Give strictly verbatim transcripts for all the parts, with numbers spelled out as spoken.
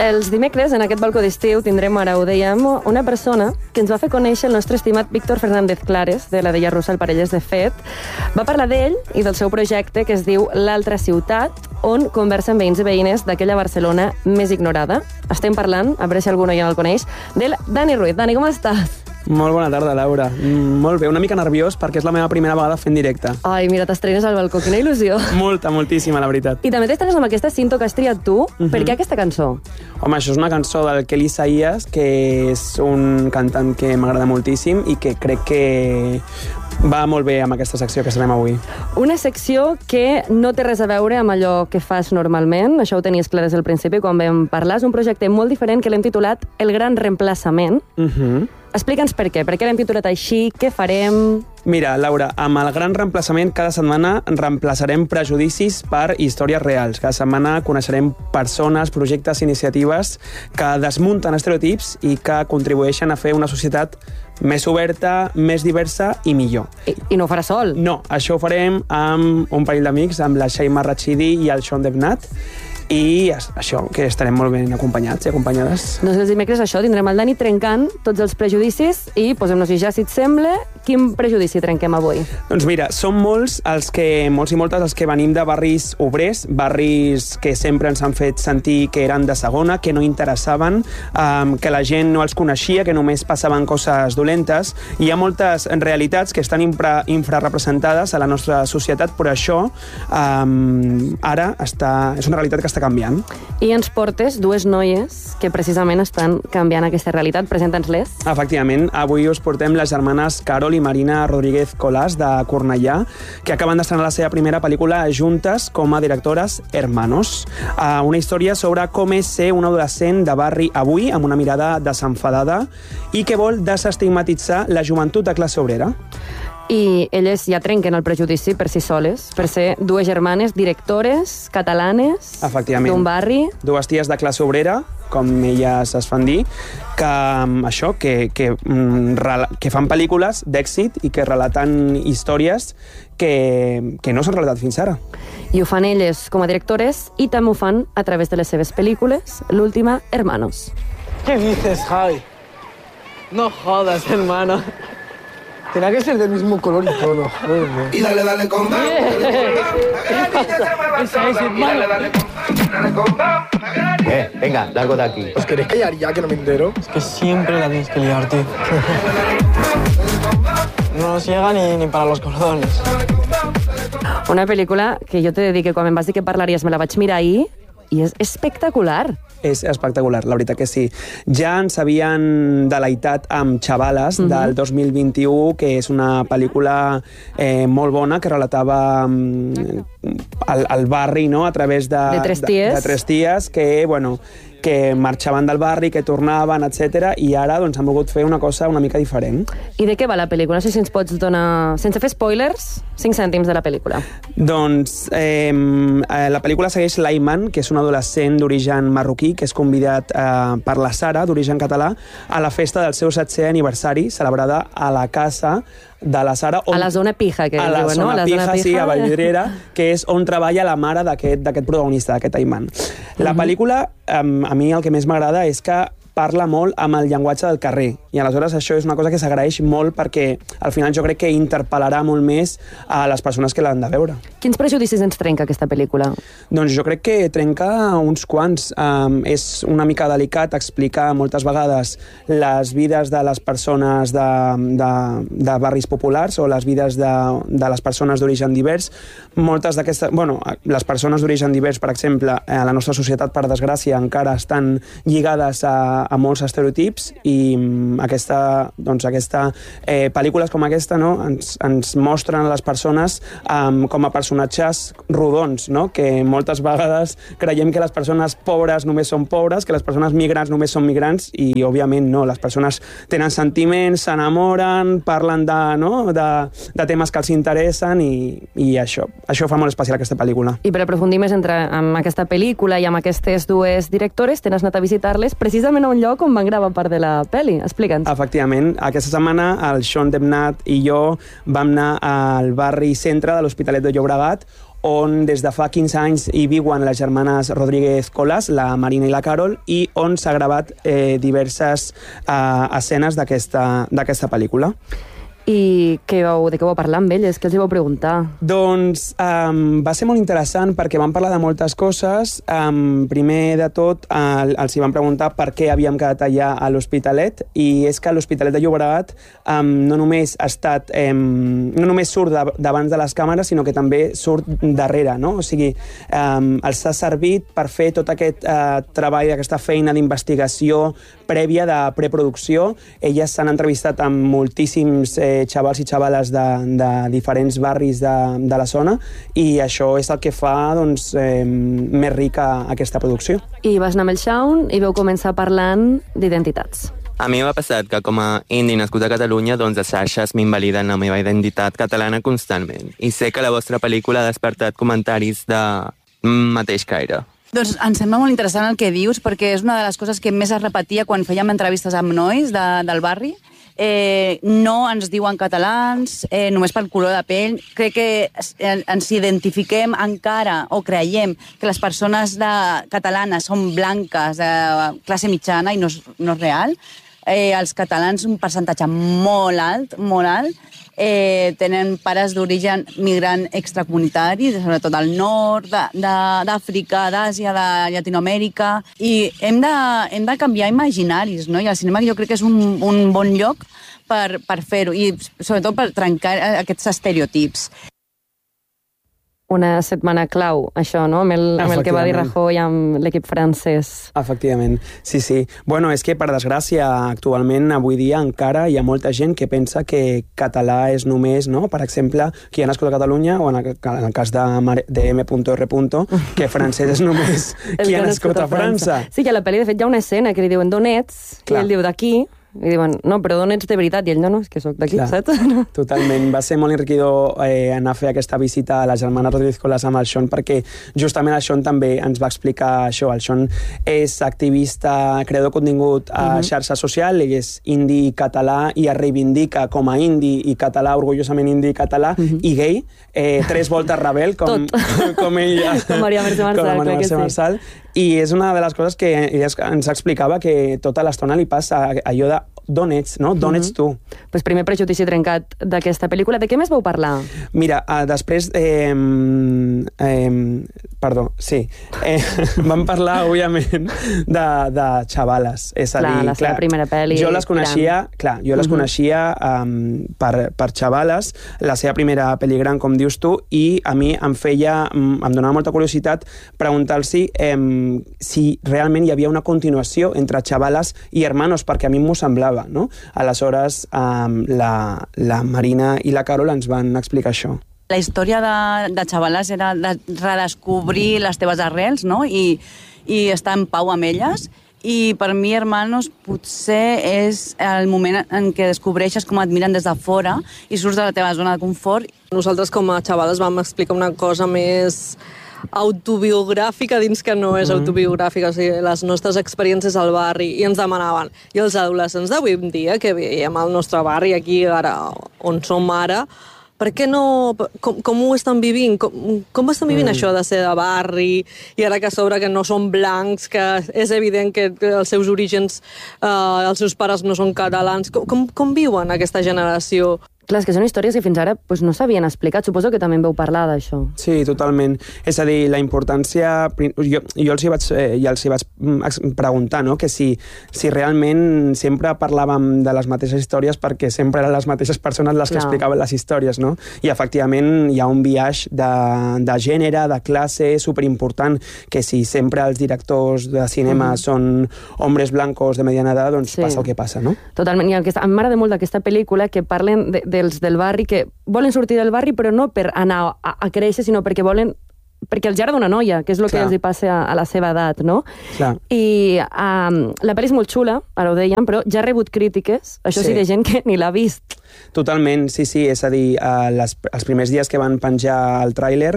Els dimecres, en aquest balcó d'estiu, tindrem, ara ho dèiem, una persona que ens va fer conèixer el nostre estimat Víctor Fernández Clares, de la Deia Russell Parelles de Fet. Va parlar d'ell i del seu projecte que es diu L'Altra Ciutat, on conversen veïns i veïnes d'aquella Barcelona més ignorada. Estem parlant, a veure si algú no ja el coneix, del Dani Ruiz. Dani, com estàs? Molt bona tarda, Laura. Molt bé, una mica nerviós perquè és la meva primera vegada fent directe. Ai, mira, t'estrenes al balcó, quina il·lusió. Molta, moltíssima, la veritat. I també t'estrenes amb aquesta cinto que has triat tu. Uh-huh. Per què aquesta cançó? Home, això és una cançó del Kelly Isaías, que és un cantant que m'agrada moltíssim i que crec que va molt bé amb aquesta secció que estarem avui. Una secció que no té res a veure amb allò que fas normalment, això ho tenies clar des del principi quan vam parlar. És un projecte molt diferent que l'hem titulat El Gran Reemplaçament. Uh-huh. Explica'ns per què, per què l'hem titulat així, què farem... Mira, Laura, amb el Gran Reemplaçament cada setmana reemplaçarem prejudicis per històries reals. Cada setmana coneixerem persones, projectes, iniciatives que desmunten estereotips i que contribueixen a fer una societat més oberta, més diversa i millor. I, i no ho farà sol? No, això ho farem amb un parell d'amics, amb la Shaima Rachidi i el Sean Debnat, i això, que estarem molt ben acompanyats i acompanyades. Doncs els dimecres això, tindrem el Dani trencant tots els prejudicis i posem-nos-hi ja, si et sembla, quin prejudici trenquem avui? Doncs mira, som molts els que, molts i moltes els que venim de barris obrers, barris que sempre ens han fet sentir que eren de segona, que no interessaven, um, que la gent no els coneixia, que només passaven coses dolentes. Hi ha moltes realitats que estan infra, infrarrepresentades a la nostra societat, però això um, ara està, és una realitat que està canviant. I ens portes dues noies que precisament estan canviant aquesta realitat. Presenta'ns-les. Efectivament, avui us portem les germanes Carol i Marina Rodríguez Colàs de Cornellà, que acaben d'estrenar la seva primera pel·lícula juntes com a directores Hermanos. Uh, una història sobre com és ser un adolescent de barri avui, amb una mirada desenfadada i que vol desestigmatitzar la joventut de classe obrera. I elles ja trenquen el prejudici per si soles, per ser dues germanes directores catalanes d'un barri. Dues ties de classe obrera, com elles es fan dir, que això, que, que, que fan pel·lícules d'èxit i que relaten històries que, que no s'han relatat fins ara. I ho fan elles com a directores i també ho fan a través de les seves pel·lícules, l'última, Hermanos. ¿Qué dices, Javi? No jodas, hermano. Tenía que ser del mismo color y todo. Joder. Y dale, dale con bam. Esa es, hermano. Eh, venga, largo de aquí. ¿Os queréis callar ya, que no me entero? Es que siempre la tienes que liar, tío. No nos llega ni, ni para los cordones. Una pel·lícula que jo t'he de dir que quan em vas dir que parlaries me la vaig mirar ahir i és espectacular. És espectacular, la veritat que sí. Ja ens havien deleitat amb Xavales, uh-huh, del dos mil vint-i-u, que és una pel·lícula eh, molt bona, que relatava um, el, el barri, no?, a través de, de, tres ties. de, de tres ties, que, bueno, que marxaven del barri, que tornaven, etcètera, i ara doncs, han volgut fer una cosa una mica diferent. I de què va la pel·lícula? No sé si ens pots donar, sense fer spoilers, cinc cèntims de la pel·lícula. Doncs eh, la pel·lícula segueix l'Ayman, que és un adolescent d'origen marroquí, que és convidat eh, per la Sara, d'origen català, a la festa del seu setzè aniversari, celebrada a la casa de la Sara... On, a la zona pija, que a la diuen, zona no? A la pija, zona pija, sí, a Vallvidrera, que és on treballa la mare d'aquest protagonista, d'aquest Ayman. La pel·lícula, um, a mi el que més m'agrada és que parla molt amb el llenguatge del carrer, i aleshores això és una cosa que s'agraeix molt perquè al final jo crec que interpel·larà molt més a les persones que l'han de veure. Quins prejudicis ens trenca aquesta pel·lícula? Doncs jo crec que trenca uns quants. Um, és una mica delicat explicar moltes vegades les vides de les persones de, de, de barris populars o les vides de, de les persones d'origen divers. Moltes d'aquestes... Bueno, les persones d'origen divers, per exemple, a la nostra societat, per desgràcia, encara estan lligades a a molts estereotips i aquesta, doncs aquesta, eh, pel·lícules com aquesta, no, ens, ens mostren a les persones um, com a personatges rodons, no? Que moltes vegades creiem que les persones pobres només són pobres, que les persones migrants només són migrants i, òbviament, no. Les persones tenen sentiments, s'enamoren, parlen de, no? de, de temes que els interessen i, i això. Això fa molt especial aquesta pel·lícula. I per aprofundir més entre, amb aquesta pel·lícula i amb aquestes dues directores, t'has anat a visitar-les precisament a un lloc on van gravar part de la pel·li. Explica'ns. Efectivament. Aquesta setmana el Sean Debnat i jo vam anar al barri centre de l'Hospitalet de Llobregat, on des de fa quinze anys hi viuen les germanes Rodríguez Colas, la Marina i la Carol, i on s'ha gravat eh, diverses eh, escenes d'aquesta d'aquesta pel·lícula. I què vau, de què vau parlar amb elles? Què els hi vau preguntar? Doncs um, va ser molt interessant perquè vam parlar de moltes coses. Um, primer de tot, uh, els hi vam preguntar per què havíem quedat allà a l'Hospitalet, i és que l'Hospitalet de Llobregat um, no només ha estat um, no només surt de, davant de les càmeres, sinó que també surt darrere, no? O sigui, um, els ha servit per fer tot aquest uh, treball, aquesta feina d'investigació prèvia de preproducció. Elles s'han entrevistat amb moltíssims eh, xavals i xavales de, de diferents barris de, de la zona, i això és el que fa doncs, eh, més rica aquesta producció. I vas anar amb el Shaun i vau començar parlant d'identitats. A mi m'ha passat que com a indi nascut a Catalunya, doncs les xarxes m'invaliden la meva identitat catalana constantment. I sé que la vostra pel·lícula ha despertat comentaris de mateix caire. Doncs em sembla molt interessant el que dius, perquè és una de les coses que més es repetia quan fèiem entrevistes amb nois de, del barri. Eh, no ens diuen catalans, eh, només pel color de pell. Crec que ens identifiquem encara, o creiem, que les persones de, catalanes són blanques, de classe mitjana, i no és, no és real. Eh, els catalans, un percentatge molt alt, molt alt, eh, tenen pares d'origen migrant extracomunitari, sobretot del nord, d'Àfrica, d'Àsia, de Llatinoamèrica, i hem de, hem de canviar imaginaris, no? I el cinema jo crec que és un, un bon lloc per, per fer-ho, i sobretot per trencar aquests estereotips. Una setmana clau, això, no? Amb el, amb el que va dir Rajoy amb l'equip francès. Efectivament, sí, sí. Bueno, és que, per desgràcia, actualment, avui dia, encara hi ha molta gent que pensa que català és només, no? Per exemple, qui ha nascut a Catalunya, o en el, en el cas de, de M R. que francès és només qui ha nascut a França. Sí, que a la pel·li, de fet, hi ha una escena que li diuen d'on ets, i ell diu d'aquí, i diuen, no, però d'on ets de veritat? I ell, no, no, és que sóc d'aquí, saps? Totalment. Va ser molt enriquidor eh, anar a fer aquesta visita a la germana Rodríguez Colas amb el Sean, perquè justament el Sean també ens va explicar això. El Sean és activista, creador de contingut a uh-huh. xarxa social, ell és indi i català, i es reivindica com a indi i català, orgullosament indi i català, uh-huh. i gay, eh, tres voltes rebel, com, com ella. Com Maria Mercè Marçal, com Maria Mercè Marçal. I és una de les coses que ella ens explicava, que tota l'estona li passa allò de d'on ets, no? D'on ets tu? Pues primer prejudici trencat d'aquesta pel·lícula. De què més vau parlar? Mira, uh, després... Eh, eh, perdó, sí. Eh, vam parlar, òbviament, de, de xavales. És a clar, dir, la seva primera pel·li. Jo les coneixia, gran. clar, jo les uh-huh. coneixia um, per, per xavales, la seva primera pel·li gran, com dius tu, i a mi em feia, em donava molta curiositat preguntar-los eh, si realment hi havia una continuació entre xavales i hermanos, perquè a mi m'ho semblava, no? Aleshores, um, la, la Marina i la Carol ens van explicar això. La història de, de xavales era de redescobrir les teves arrels, no? I, i estar en pau amb elles. I per mi, Hermanos, potser és el moment en què descobreixes com et miren des de fora i surts de la teva zona de confort. Nosaltres, com a xavales, vam explicar una cosa més autobiogràfica dins que no és autobiogràfica, o sigui, les nostres experiències al barri, i ens demanaven, i els adolescents d'avui en dia, que veiem al nostre barri aquí, ara, on som ara, per què no... Com, com ho estan vivint? Com, com estan vivint mm. això de ser de barri, i ara que a sobre que no són blancs, que és evident que els seus orígens, eh, els seus pares no són catalans, com, com, com viuen aquesta generació? Clar, és que són històries que fins ara pues, no s'havien explicat. Suposo que també en veu parlar d'això. Sí, totalment. És a dir, la importància... Jo, jo els hi vaig, eh, ja els hi vaig preguntar, no?, que si, si realment sempre parlàvem de les mateixes històries perquè sempre eren les mateixes persones les que Clar. explicaven les històries, no? I, efectivament, hi ha un biaix de, de gènere, de classe, superimportant, que si sempre els directors de cinema mm. són hombres blancos de mediana edat, doncs sí. passa el que passa, no? Totalment. I el que a mi m'agrada molt d'aquesta pel·lícula que parlen de, dels del barri, que volen sortir del barri, però no per anar a, a créixer, sinó perquè volen perquè els agrada una noia, que és el que Clar. els hi passa a, a la seva edat, no? Clar. I um, la pel·li és molt xula, ara ho dèiem, però ja ha rebut crítiques, això sí, Sí. de gent que ni l'ha vist. Totalment, sí, sí, és a dir, eh, les, els primers dies que van penjar el tràiler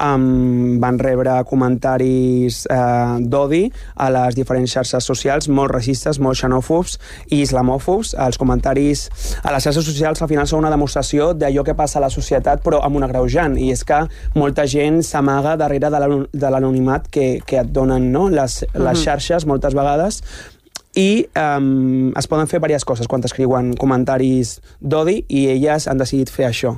um, van rebre comentaris eh, d'odi a les diferents xarxes socials, molt racistes, molt xenòfobs i islamòfobs. Els comentaris a les xarxes socials al final són una demostració d'allò que passa a la societat, però amb un agreujant, i és que molta gent s'amaga darrere de l'anonimat que, que et donen, no? les, les Mhm. xarxes moltes vegades, i um, es poden fer diverses coses quan t'escriuen comentaris d'odi, i elles han decidit fer això.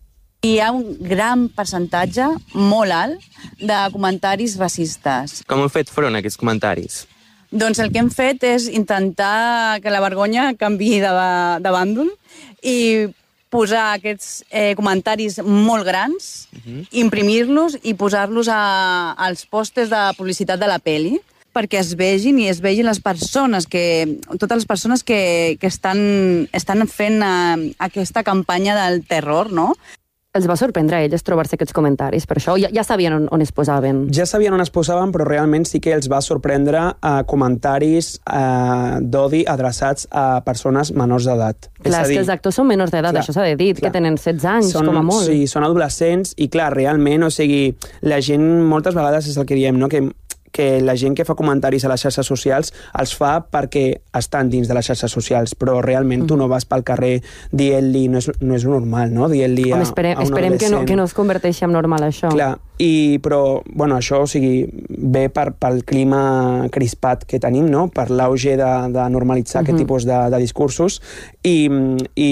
Hi ha un gran percentatge, molt alt, de comentaris racistes. Com heu fet front a aquests comentaris? Doncs el que hem fet és intentar que la vergonya canviï de, de bàndol i posar aquests eh, comentaris molt grans, uh-huh. imprimir-los i posar-los a, als pòsters de publicitat de la peli, perquè es vegin i es vegin les persones, que, totes les persones que, que estan, estan fent uh, aquesta campanya del terror, no? Els va sorprendre a elles trobar-se aquests comentaris, per això ja, ja sabien on, on es posaven. Ja sabien on es posaven, però realment sí que els va sorprendre uh, comentaris uh, d'odi adreçats a persones menors d'edat. Clar, és, és que els actors són menors d'edat, això s'ha de dir, clar, que tenen setze anys, són, com a molt. Sí, són adolescents, i clar, realment, o sigui, la gent moltes vegades és el que diem, no?, que que la gent que fa comentaris a les xarxes socials els fa perquè estan dins de les xarxes socials, però realment mm. tu no vas pel carrer dient-li, no és, no és normal, no?, dient-li a, Home, esperem, a un esperem que no, adolescent. que no es converteixi en normal, això. Clar, i, però, bueno, això, o sigui, ve per, pel clima crispat que tenim, no?, per l'auge de, de normalitzar mm-hmm. aquest tipus de, de discursos, i, i,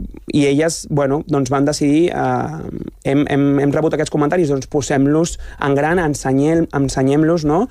i elles, bueno, doncs van decidir, eh, hem, hem, hem rebut aquests comentaris, doncs posem-los en gran, ensenyem, ensenyem-los, no?,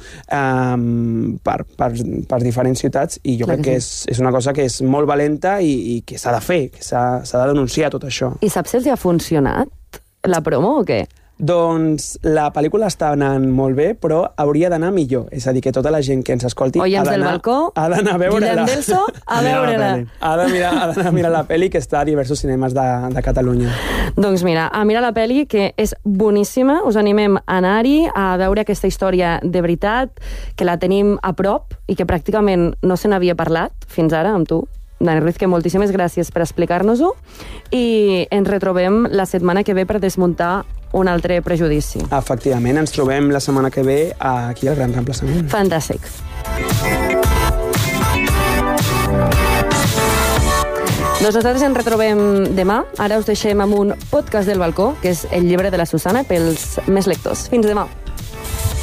Um, per, per, per diferents ciutats, i jo Clar crec que que sí. és, és una cosa que és molt valenta i, i que s'ha de fer, que s'ha de denunciar tot això. I saps si els hi ha funcionat la promo o què? Doncs la pel·lícula està anant molt bé, però hauria d'anar millor. És a dir, que tota la gent que ens escolti Oients ha del d'anar balcó, ha d'anar a veure-la. Guillem Delso, a veure-la. Ha de mirar, ha d'anar a mirar la pel·li, que està a diversos cinemes de, de Catalunya. Doncs mira, a mirar la pel·li, que és boníssima, us animem a anar-hi, a veure aquesta història de veritat, que la tenim a prop i que pràcticament no se n'havia parlat fins ara amb tu. Dani Ruiz, que moltíssimes gràcies per explicar-nos-ho, i ens retrobem la setmana que ve per desmuntar un altre prejudici. Efectivament, ens trobem la setmana que ve aquí al Gran Reemplaçament. Fantàstic. Doncs nosaltres ens retrobem demà. Ara us deixem amb un podcast del balcó, que és el llibre de la Susana pels més lectors. Fins demà.